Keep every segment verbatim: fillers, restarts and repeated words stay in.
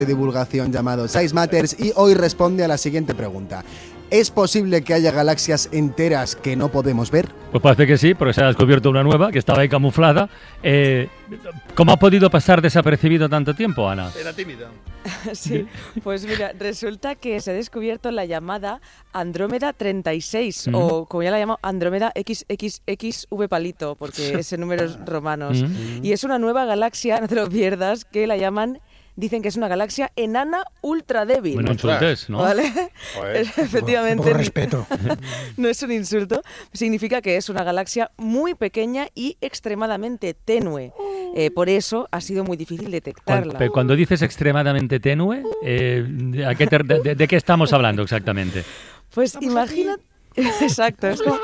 de divulgación llamado Size Matters y hoy responde a la siguiente pregunta. ¿Es posible que haya galaxias enteras que no podemos ver? Pues parece que sí, porque se ha descubierto una nueva que estaba ahí camuflada. Eh, ¿Cómo ha podido pasar desapercibido tanto tiempo, Ana? Era tímida. Sí, pues mira, resulta que se ha descubierto la llamada Andrómeda treinta y seis, mm. o como ya la llamo, Andrómeda equis equis equis ve palito, porque es en números romanos. Mm. Y es una nueva galaxia, no te lo pierdas, que la llaman... Dicen que es una galaxia enana ultra débil. Bueno, insultes, ¿no? ¿Vale? Efectivamente. Por respeto. No es un insulto. Significa que es una galaxia muy pequeña y extremadamente tenue. Eh, por eso ha sido muy difícil detectarla. Cuando, cuando dices extremadamente tenue, eh, ¿a qué te, de, ¿de qué estamos hablando exactamente? Pues imagínate. Exacto, es como,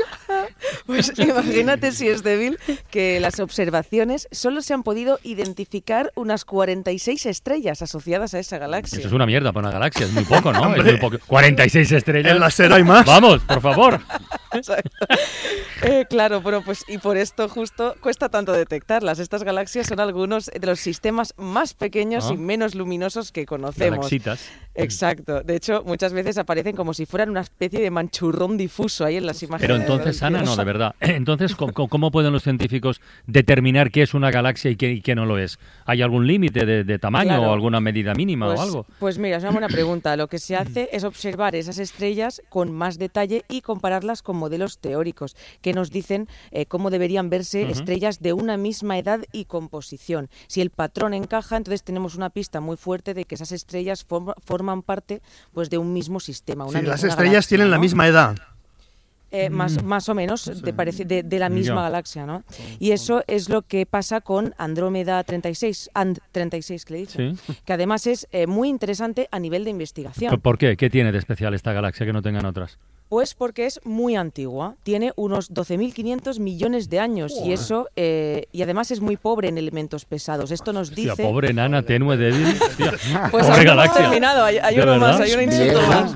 pues imagínate si es débil que las observaciones solo se han podido identificar unas cuarenta y seis estrellas asociadas a esa galaxia. Eso es una mierda para una galaxia, es muy poco, ¿no? Es muy poco. cuarenta y seis estrellas. En la SER hay más. Vamos, por favor. Exacto. Eh, claro, bueno, pues y por esto justo cuesta tanto detectarlas. Estas galaxias son algunos de los sistemas más pequeños ¿Ah? y menos luminosos que conocemos. Galaxitas. Exacto. De hecho, muchas veces aparecen como si fueran una especie de manchurrón difuso ahí en las imágenes. Pero entonces, Ana, no, de verdad. Entonces, ¿cómo, cómo pueden los científicos determinar qué es una galaxia y qué, y qué no lo es? ¿Hay algún límite de, de tamaño claro. o alguna medida mínima pues, o algo? Pues mira, es una buena pregunta. Lo que se hace es observar esas estrellas con más detalle y compararlas con modelos teóricos que nos dicen eh, cómo deberían verse uh-huh. estrellas de una misma edad y composición. Si el patrón encaja, entonces tenemos una pista muy fuerte de que esas estrellas form- forman parte pues, de un mismo sistema. Una, sí, las una estrellas galaxia, tienen ¿no? la misma edad. Eh, más, más o menos sí. de, parece, de, de la misma ya. galaxia, ¿no? Y eso es lo que pasa con Andrómeda treinta y seis, And treinta y seis que le dicen, sí. que además es eh, muy interesante a nivel de investigación. ¿Por qué? ¿Qué tiene de especial esta galaxia que no tengan otras? Pues porque es muy antigua, tiene unos doce mil quinientos millones de años oh. y eso eh, y además es muy pobre en elementos pesados. Esto nos dice... Hostia, pobre enana, tenue, débil. Pues pobre aún no galaxia. hemos terminado, hay, hay uno verdad? más, hay un insulto más.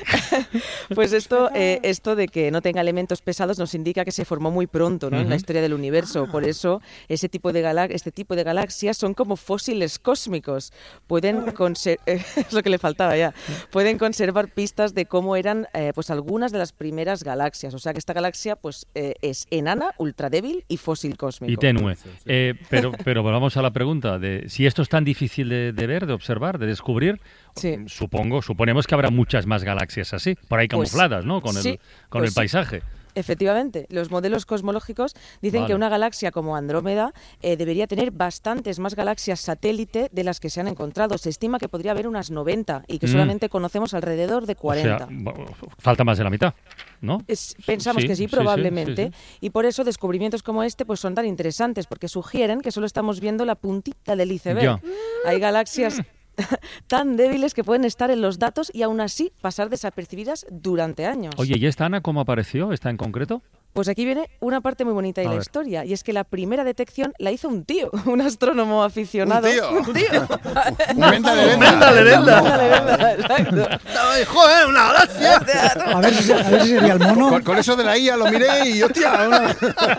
Pues esto, eh, esto de que no tenga elementos pesados nos indica que se formó muy pronto, ¿no? uh-huh. en la historia del universo. Por eso ese tipo de gala- este tipo de galaxias son como fósiles cósmicos. Pueden conser- es lo que le faltaba ya. Pueden conservar pistas de cómo eran eh, pues algunas de las primeras galaxias. O sea que esta galaxia pues eh, es enana, ultra débil y fósil cósmico. Y tenue. Eh, pero, pero volvamos a la pregunta de si esto es tan difícil de, de ver, de observar, de descubrir. Sí. Supongo, suponemos que habrá muchas más galaxias así, por ahí camufladas, pues, ¿no? Con el, sí, con pues el paisaje. Sí. Efectivamente, los modelos cosmológicos dicen vale. que una galaxia como Andrómeda eh, debería tener bastantes más galaxias satélite de las que se han encontrado. Se estima que podría haber unas noventa y que mm. solamente conocemos alrededor de cuarenta. O sea, falta más de la mitad, ¿no? Es, pensamos sí, que sí, probablemente. Sí, sí, sí. Y por eso descubrimientos como este pues son tan interesantes, porque sugieren que solo estamos viendo la puntita del iceberg. Ya. Hay galaxias... tan débiles que pueden estar en los datos y aún así pasar desapercibidas durante años. Oye, ¿y esta Ana cómo apareció? ¿Esta en concreto? Pues aquí viene una parte muy bonita de A la ver. historia, y es que la primera detección la hizo un tío, un astrónomo aficionado. ¿Un tío? Un tío. Un venda de venda. Venda de venda. Venda de venda, exacto. ¡Joder, una galaxia! A ver si, a ver si sería el mono. Con, con eso de la I A lo miré y hostia. Una...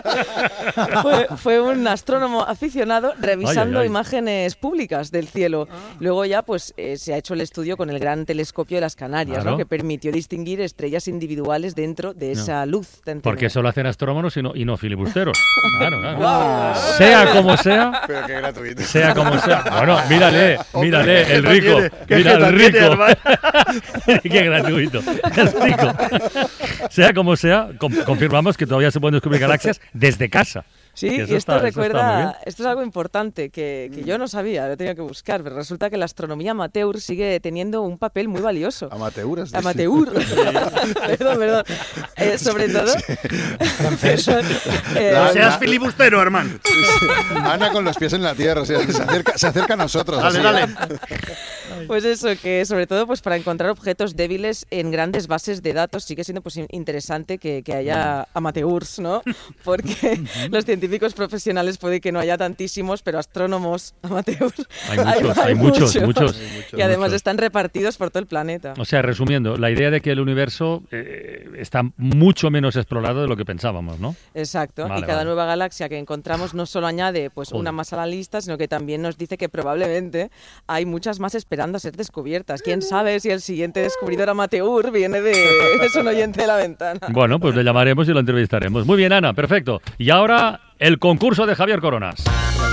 Fue, fue un astrónomo aficionado revisando ay, ay, ay. imágenes públicas del cielo. Luego ya pues eh, se ha hecho el estudio con el gran telescopio de las Canarias, Claro. ¿no? Que permitió distinguir estrellas individuales dentro de esa No. luz tan Porque tenue. eso lo hacen astrónomos y no, y no filibusteros. Claro, claro. Wow. Sea como sea, Pero qué gratuito. sea como sea. Bueno, mírale, mírale, Hombre, el ¿qué rico. tal tiene? ¿Qué Mira tal el tiene, rico. hermano? Qué gratuito. El rico. Sea como sea, com- confirmamos que todavía se pueden descubrir galaxias desde casa. Sí, Que y eso esto está- eso está muy recuerda, bien. esto es algo importante que, que yo no sabía, lo tenía que buscar, pero resulta que la astronomía amateur sigue teniendo un papel muy valioso. Amateuras. Amateur. perdón, perdón. Eh, sobre todo... Francés. eh, La- Seas filibustero, hermano. Ana con los pies en la tierra, o sea, se, acerca, se acerca a nosotros. Dale, así. dale. Pues eso, que sobre todo pues para encontrar objetos débiles en grandes bases de datos sigue siendo pues in- interesante que, que haya amateurs, ¿no? Porque los científicos científicos profesionales puede que no haya tantísimos, pero astrónomos amateurs hay muchos, hay, hay muchos, muchos, muchos. Y además muchos. están repartidos por todo el planeta. O sea, resumiendo, la idea de que el universo eh, está mucho menos explorado de lo que pensábamos, ¿no? Exacto. Vale, y cada vale. nueva galaxia que encontramos no solo añade pues Joder. una más a la lista, sino que también nos dice que probablemente hay muchas más esperando a ser descubiertas. ¿Quién sabe si el siguiente descubridor amateur viene de es un oyente de la ventana? Bueno, pues le llamaremos y lo entrevistaremos. Muy bien, Ana, perfecto. Y ahora, el concurso de Javier Coronas.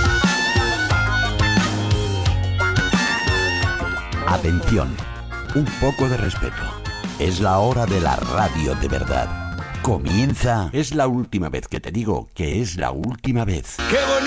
Atención, un poco de respeto. Es la hora de la radio de verdad. Comienza. Es la última vez que te digo que es la última vez. ¡Qué bonito!